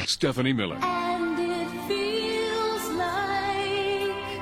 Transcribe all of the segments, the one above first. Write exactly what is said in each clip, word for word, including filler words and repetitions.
Stephanie Miller. And it feels like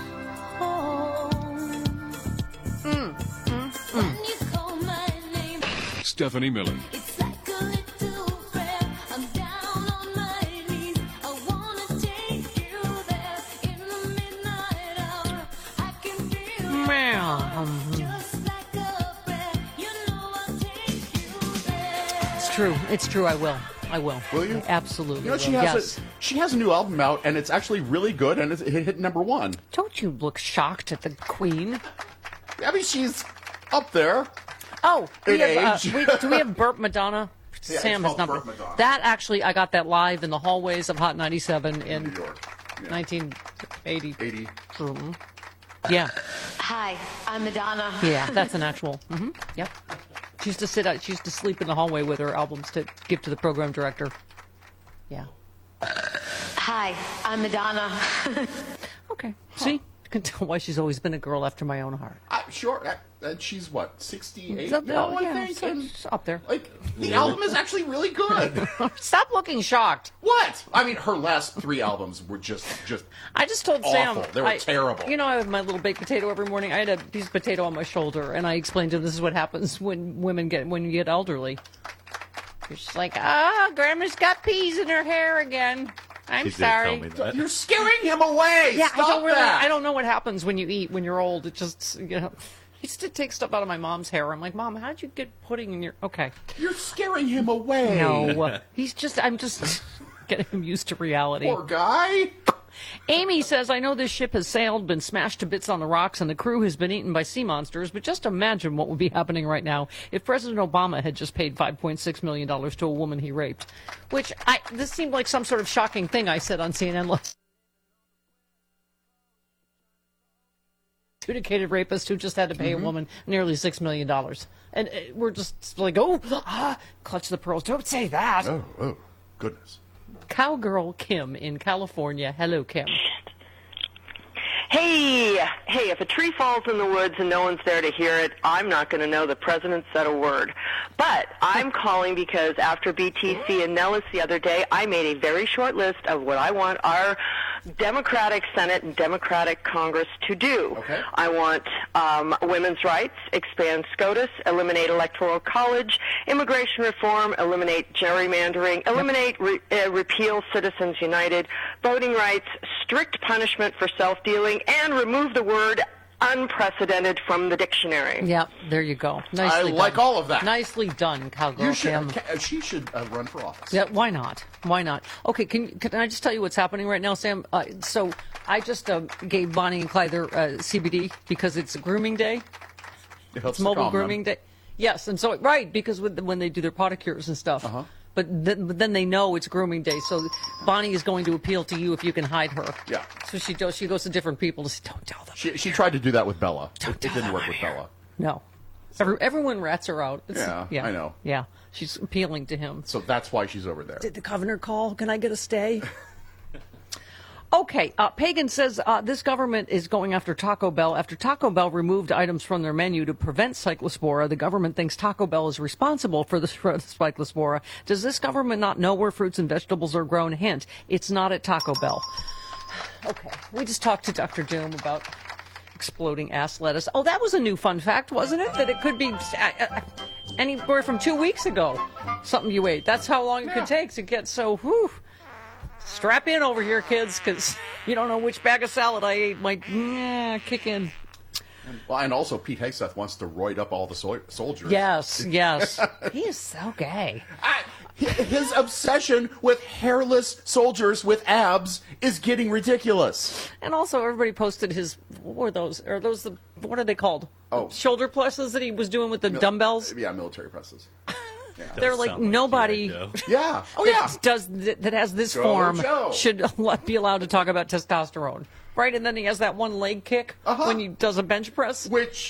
home. Mm, mm, mm. When you call my name, Stephanie Miller. it's like a little prayer. I'm down on my knees. I wanna take you there in the midnight hour. I can feel it Meow. just like a prayer. You know I'll take you there. It's true. It's true. I will. I will. Will you? Absolutely. You know, she will. has yes. a, she has a new album out, and it's actually really good, and it's, it hit number one. Don't you look shocked at the Queen? I mean, she's up there. Oh, we In have, age. uh, we, do we have Burp Madonna? Yeah, it's Sam has called not. Burp Madonna. That actually, I got that live in the hallways of Hot ninety-seven in New York. Yeah. nineteen eighty. eighty. Mhm. Yeah, Hi, I'm Madonna. yeah, that's an actual. Mm-hmm. Yep. She used to sit out. She used to sleep in the hallway with her albums to give to the program director. Yeah. Hi, I'm Madonna. Okay. See, you can tell why she's always been a girl after my own heart. Uh, sure. Uh, and she's what, sixty-eight Up- now, I yeah, think? so- And, it's up there. like, the album is actually really good. Stop looking shocked. What? I mean, her last three albums were just, just I just told awful. Sam. They were I- terrible. You know, I have my little baked potato every morning. I had a piece of potato on my shoulder, and I explained to him this is what happens when women get when you get elderly. You're just like, ah, Grandma's got peas in her hair again. I'm She did sorry. tell me that. You're scaring him away. Yeah, Stop I don't really. that. I don't know what happens when you eat when you're old. It just, you know, I used to take stuff out of my mom's hair. I'm like, Mom, how'd you get pudding in your? Okay, You're scaring him away. no, he's just. I'm just getting him used to reality. Poor guy. Amy says, I know this ship has sailed, been smashed to bits on the rocks, and the crew has been eaten by sea monsters, but just imagine what would be happening right now if President Obama had just paid five point six million dollars to a woman he raped. Which, I this seemed like some sort of shocking thing I said on C N N last. Adjudicated rapist who just had to pay Mm-hmm. a woman nearly six million dollars. And uh, we're just like, oh, ah, clutch the pearls. Don't say that. Oh, oh, goodness. Cowgirl Kim in California. Hello, Kim. Hey, hey, if a tree falls in the woods and no one's there to hear it, I'm not going to know the president said a word. But I'm calling because after B T C and Nellis the other day, I made a very short list of what I want our Democratic Senate and Democratic Congress to do. Okay. I want um, women's rights, expand SCOTUS, eliminate electoral college, immigration reform, eliminate gerrymandering, eliminate re- uh, repeal Citizens United, voting rights, strict punishment for self-dealing, and remove the word unprecedented from the dictionary. Yeah, there you go. Nicely I like done. all of that. Nicely done, Cowgirl You should, Kim. ca- she should uh, run for office. Yeah, why not? Why not? Okay, can can I just tell you what's happening right now, Sam? Uh, so I just uh, gave Bonnie and Clyde their uh, C B D because it's grooming day. It helps It's mobile to calm them. grooming day. Yes, and so right because with, when they do their pedicures and stuff. Uh-huh. But, th- but then they know it's grooming day, so Bonnie is going to appeal to you if you can hide her. Yeah. So she does. She goes to different people to say, "Don't tell them." She, she tried to do that with Bella. Don't It, it tell didn't them work I'm with here. Bella. No. Every, everyone rats her out. It's- Yeah, I know. Yeah, she's appealing to him. So that's why she's over there. Did the governor call? Can I get a stay? Okay, uh, Pagan says uh, this government is going after Taco Bell. After Taco Bell removed items from their menu to prevent cyclospora, the government thinks Taco Bell is responsible for the spread of cyclospora. Does this government not know where fruits and vegetables are grown? Hint, it's not at Taco Bell. Okay, we just talked to Doctor Doom about exploding ass lettuce. Oh, that was a new fun fact, wasn't it? That it could be uh, uh, anywhere from two weeks ago, something you ate. That's how long it could take to get so, whew. Strap in over here, kids, because you don't know which bag of salad I ate might yeah, kick in. Well, and also Pete Hegseth wants to roid up all the so- soldiers. Yes, yes. He is so gay. I, his obsession with hairless soldiers with abs is getting ridiculous. And also, everybody posted his, what were those? Are those the, what are they called? Oh. Shoulder presses that he was doing with the Mil- dumbbells? Yeah, military presses. They're like, sound like nobody G I Joe. Yeah. Oh, yeah. that does that, that has this Go, form Joe. should be allowed to talk about testosterone. Right? And then he has that one leg kick Uh-huh. when he does a bench press. Which